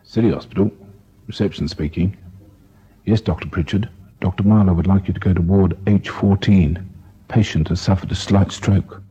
City Hospital. Reception speaking. Yes, Dr. Pritchard. Dr. Marlowe would like you to go to ward H14. Patient has suffered a slight stroke.